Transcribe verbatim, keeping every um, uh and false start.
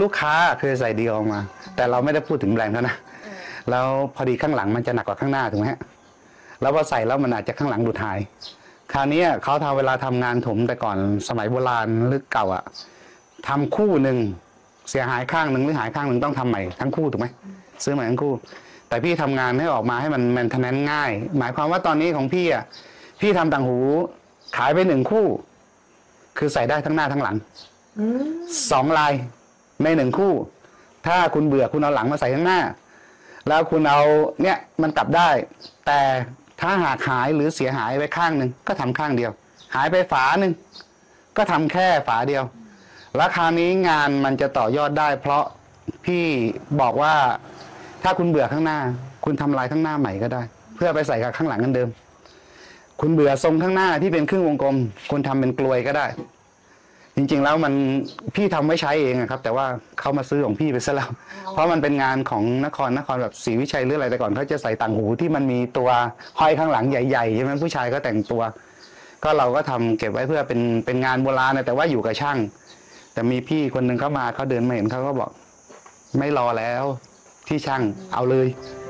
ลูกค้าเคยใส่ดีออกมาแต่เราไม่ได้พูดถึงแบรนด์เขานะแล้วพอดีข้างหลังมันจะหนักกว่าข้างหน้าถูกไหมฮะแล้วพอใส่แล้วมันอาจจะข้างหลังดูดหายคราวนี้เขาทำเวลาทำงานถมแต่ก่อนสมัยโบราณหรือเก่าอะทำคู่หนึ่งเสียหายข้างหนึ่งหรือหายข้างหนึ่งต้องทำใหม่ทั้งคู่ถูกไหมซื้อใหม่ทั้งคู่แต่พี่ทำงานให้ออกมาให้มันแมนเทนแนนซ์ง่ายหมายความว่าตอนนี้ของพี่อะพี่ทำต่างหูขายไปหนึ่งคู่คือใส่ได้ทั้งหน้าทั้งหลังสองลายในหนึ่งคู่ถ้าคุณเบื่อคุณเอาหลังมาใส่ข้างหน้าแล้วคุณเอาเนี่ยมันกลับได้แต่ถ้าหากหายหรือเสียหายไปข้างหนึ่งก็ทำข้างเดียวหายไปฝาหนึ่งก็ทำแค่ฝาเดียวราคานี้งานมันจะต่อยอดได้เพราะพี่บอกว่าถ้าคุณเบื่อข้างหน้าคุณทำลายข้างหน้าใหม่ก็ได้เพื่อไปใส่กับข้างหลังกันเดิมคุณเบื่อทรงข้างหน้าที่เป็นครึ่งวงกลมคุณทำเป็นกลวยก็ได้จริงๆแล้วมันพี่ทำไว้ใช้เองครับแต่ว่าเขามาซื้อของพี่ไปซะแล้วเพราะมันเป็นงานของนครนครแบบศรีวิชัยหรืออะไรแต่ก่อนเขาจะใส่ต่างหูที่มันมีตัวห้อยข้างหลังใหญ่ๆใช่ไหมผู้ชายก็แต่งตัวก็เราก็ทำเก็บไว้เพื่อเป็นเป็นงานโบราณนะแต่ว่าอยู่กับช่างแต่มีพี่คนหนึ่งเข้ามาเขาเดินมาเห็นเขาก็บอกไม่รอแล้วที่ช่างเอาเลย